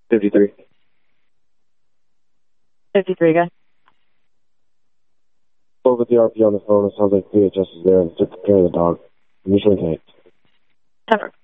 53. 53 again. Spoke with the RP on the phone. It sounds like PHS is there and took care of the dog. Initially tanked. Never.